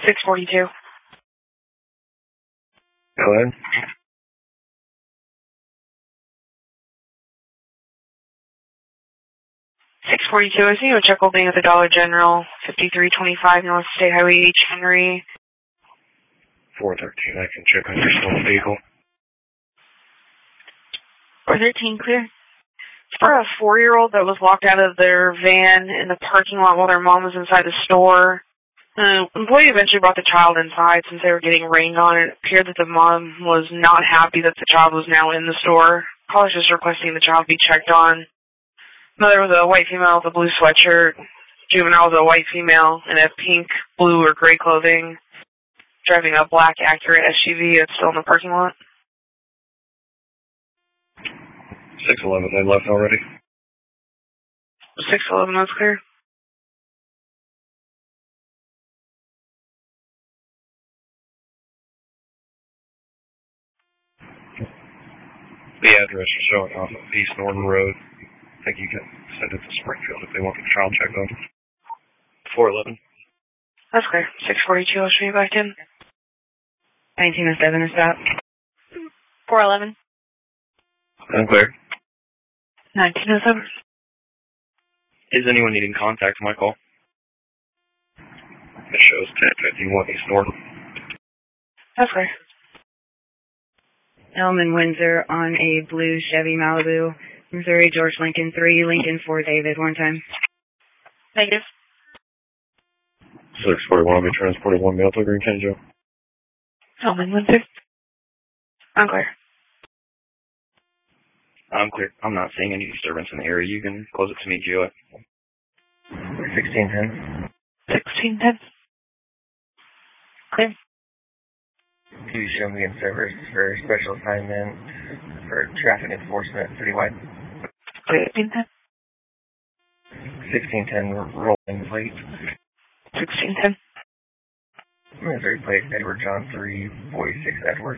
642. Go ahead. 642. I see you a check holding at the Dollar General, 5325 North State Highway H. Henry. 413. I can check on your stolen vehicle. 413, clear. It's for a 4-year-old that was locked out of their van in the parking lot while their mom was inside the store. The employee eventually brought the child inside since they were getting rained on. It appeared that the mom was not happy that the child was now in the store. Caller just requesting the child be checked on. Mother was a white female with a blue sweatshirt. Juvenile was a white female in a pink, blue, or gray clothing, driving a black Acura SUV that's still in the parking lot. 611, they left already. 611, that's clear. The address is showing off of East Norton Road. I think you can send it to Springfield if they want the child checked on. 411. That's clear. 642, I'll show you back in. 1907 is stop. 411. Unclear. 1907. Is anyone needing contact for my call? It shows 1051 East Norton. That's clear. Elman Windsor on a blue Chevy Malibu, Missouri, George Lincoln 3, Lincoln 4, David, one time. Negative. 641 will be transporting one male to Green County Jail. Elman Windsor. Unclear. I'm clear. I'm not seeing any disturbance in the area. You can close it to me, Gio. 1610. 1610. Clear. To show me in service for special assignment for traffic enforcement citywide. Clear. 1610. 1610 rolling plate. 1610. Missouri plate Edward John 3, boy 6 Edward.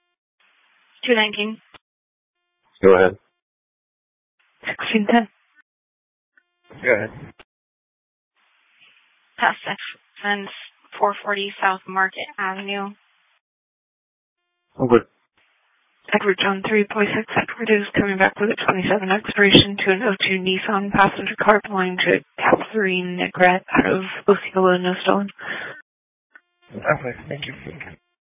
219. Go ahead. 1610. Go ahead. Past fence 440 South Market Avenue. I'm good. Edward John 3, boy 6 Edward is coming back with a 27 expiration to an 02 Nissan passenger car belonging to Catherine Negret out of Osceola, no stolen. Okay, thank you.